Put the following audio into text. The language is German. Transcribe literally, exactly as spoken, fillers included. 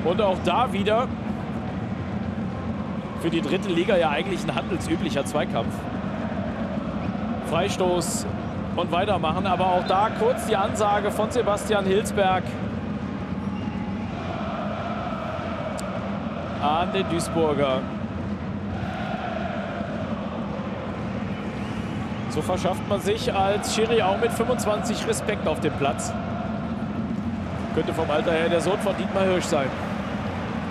Und auch da wieder für die dritte Liga ja eigentlich ein handelsüblicher Zweikampf. Freistoß und weitermachen, aber auch da kurz die Ansage von Sebastian Hilsberg an den Duisburger. So verschafft man sich als Schiri auch mit fünfundzwanzig Respekt auf dem Platz. Könnte vom Alter her der Sohn von Dietmar Hirsch sein.